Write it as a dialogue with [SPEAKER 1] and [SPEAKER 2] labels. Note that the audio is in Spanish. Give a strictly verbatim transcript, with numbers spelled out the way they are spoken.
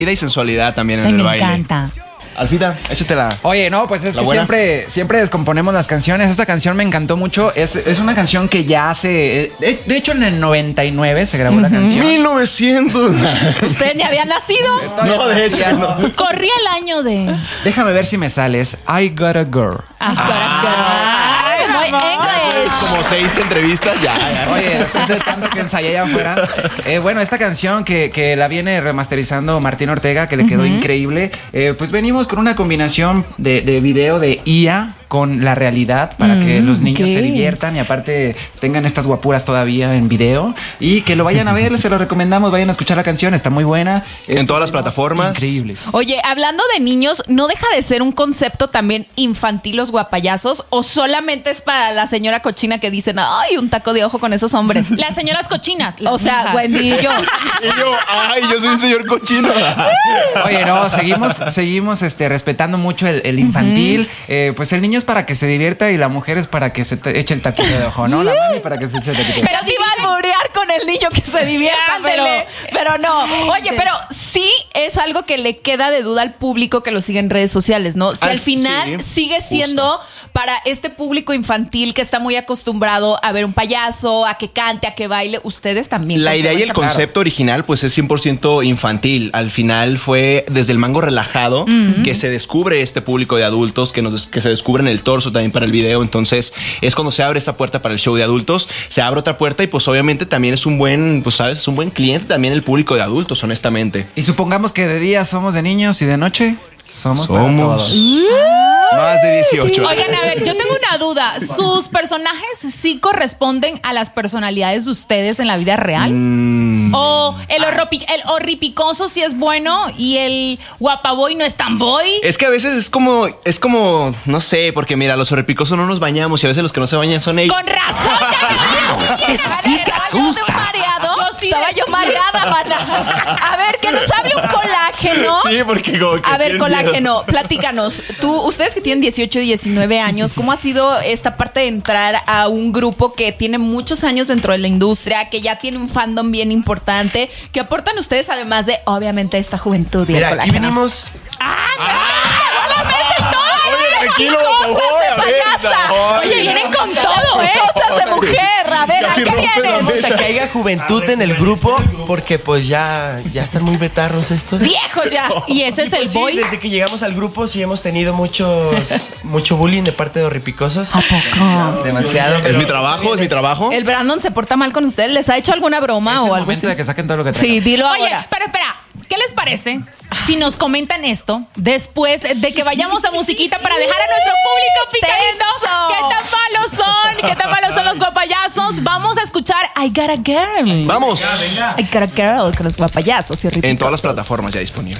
[SPEAKER 1] y sensualidad también en
[SPEAKER 2] Ay,
[SPEAKER 1] el
[SPEAKER 2] me
[SPEAKER 1] baile.
[SPEAKER 2] Me encanta.
[SPEAKER 1] Alfita, échatela.
[SPEAKER 3] Oye, no, pues es
[SPEAKER 1] ¿La
[SPEAKER 3] que
[SPEAKER 1] buena?
[SPEAKER 3] siempre, siempre descomponemos las canciones. Esta canción me encantó mucho. Es, es una canción que ya hace. De, de hecho, en el noventa y nueve se grabó uh-huh. la canción.
[SPEAKER 1] mil novecientos.
[SPEAKER 2] ¿Ustedes ni habían nacido?
[SPEAKER 1] No, de hecho, no.
[SPEAKER 2] Corría el año de.
[SPEAKER 3] Déjame ver si me sales. I Got a Girl.
[SPEAKER 2] I Got a Girl. Ay, muy English.
[SPEAKER 1] Como seis entrevistas ya. ya.
[SPEAKER 3] Oye, después de tanto que ensayé allá afuera. Eh, bueno, esta canción que, que la viene remasterizando Martín Ortega, que le quedó uh-huh. increíble. Eh, pues venimos con una combinación de, de video de I A con la realidad para mm, que los niños okay. se diviertan y aparte tengan estas guapuras todavía en video y que lo vayan a ver, se lo recomendamos, vayan a escuchar la canción, está muy buena.
[SPEAKER 1] En es, todas las plataformas.
[SPEAKER 3] Increíbles.
[SPEAKER 2] Oye, hablando de niños, ¿no deja de ser un concepto también infantil los guapayazos o solamente es para la señora cochina que dicen, ay, un taco de ojo con esos hombres?
[SPEAKER 4] Las señoras cochinas.
[SPEAKER 2] O sea, Wendy y yo.
[SPEAKER 1] Y yo, ay, yo soy un señor cochino.
[SPEAKER 3] Oye, no, seguimos, seguimos este, respetando mucho el, el infantil. Uh-huh. Eh, pues el niño es para que se divierta y la mujer es para que se te eche el taquito de ojo, ¿no? La mami para que se eche el taquito de ojo.
[SPEAKER 2] Pero te iba a alburear con el niño que se divierta, pero, pero no. Oye, pero sí es algo que le queda de duda al público que lo sigue en redes sociales, ¿no? Si al, al final sí, sigue siendo justo. Para este público infantil que está muy acostumbrado a ver un payaso, a que cante, a que baile, ustedes también.
[SPEAKER 1] La idea y el
[SPEAKER 2] claro.
[SPEAKER 1] concepto original pues es cien por ciento infantil. Al final fue desde el mango relajado mm-hmm. que se descubre este público de adultos, que, nos, que se descubren el torso también para el video. Entonces es cuando se abre esta puerta para el show de adultos, se abre otra puerta y pues obviamente también es un buen, pues sabes, es un buen cliente también el público de adultos, honestamente.
[SPEAKER 3] Y supongamos que de día somos de niños y de noche somos,
[SPEAKER 1] somos.
[SPEAKER 3] para todos.
[SPEAKER 1] Más de dieciocho.
[SPEAKER 4] Oigan, a ver, yo tengo una duda. ¿Sus personajes sí corresponden a las personalidades de ustedes en la vida real? Mm. ¿O el, horropi- el horripicoso sí es bueno y el guapaboy no es tan boy?
[SPEAKER 1] Es que a veces es como, es como, no sé, porque mira, los horripicosos no nos bañamos y a veces los que no se bañan son ellos.
[SPEAKER 4] ¡Con razón!
[SPEAKER 2] Eso sí que asusta. Mareado? Yo sí Estaba yo mareada, mana. A ver, que nos hable un colágeno.
[SPEAKER 1] Sí, porque como que
[SPEAKER 2] A ver, colágeno, miedo. Platícanos. Tú, ustedes que tienen dieciocho y diecinueve años, ¿cómo ha sido esta parte de entrar a un grupo que tiene muchos años dentro de la industria, que ya tiene un fandom bien importante, que aportan ustedes además de, obviamente, esta juventud y
[SPEAKER 5] Mira,
[SPEAKER 2] el
[SPEAKER 5] aquí
[SPEAKER 2] colágeno?
[SPEAKER 5] venimos...
[SPEAKER 4] ¡Ah, no! ¡La mesa y todo!
[SPEAKER 1] Oye, tranquilo,
[SPEAKER 2] cosas
[SPEAKER 1] por favor,
[SPEAKER 2] de
[SPEAKER 1] a ver,
[SPEAKER 2] payasa.
[SPEAKER 1] no,
[SPEAKER 4] Oye, vienen con todo, ¿eh?
[SPEAKER 2] Cosas de mujer. A ver, ¿a
[SPEAKER 1] Casi
[SPEAKER 2] qué
[SPEAKER 1] rompe la
[SPEAKER 2] vienen?
[SPEAKER 1] mesa.
[SPEAKER 5] a que haya juventud en el grupo porque pues ya, ya están muy betarros estos.
[SPEAKER 2] Viejos ya.
[SPEAKER 4] Y ese es el
[SPEAKER 5] Pues sí,
[SPEAKER 4] boy.
[SPEAKER 5] desde que llegamos al grupo sí hemos tenido muchos mucho bullying de parte de horripicosos.
[SPEAKER 2] ¿A poco?
[SPEAKER 5] Demasiado.
[SPEAKER 1] Es mi trabajo, es mi trabajo.
[SPEAKER 2] ¿El Brandon se porta mal con ustedes? ¿Les ha hecho alguna broma
[SPEAKER 3] Es
[SPEAKER 2] o
[SPEAKER 3] el
[SPEAKER 2] algo
[SPEAKER 3] momento
[SPEAKER 2] así?
[SPEAKER 3] de que saquen todo lo que traigan.
[SPEAKER 2] Sí, dilo
[SPEAKER 4] Oye,
[SPEAKER 2] ahora.
[SPEAKER 4] pero espera, ¿qué les parece si nos comentan esto después de que vayamos a musiquita para dejar a nuestro público picadito?
[SPEAKER 2] Tenso.
[SPEAKER 4] ¿Qué tan malos son? ¿Qué tan malos son los guapayazos? Vamos a escuchar I Got a Girl.
[SPEAKER 1] Vamos.
[SPEAKER 2] I Got a Girl con los guapayazos y
[SPEAKER 1] En todas las
[SPEAKER 2] horripicosos.
[SPEAKER 1] plataformas ya disponibles.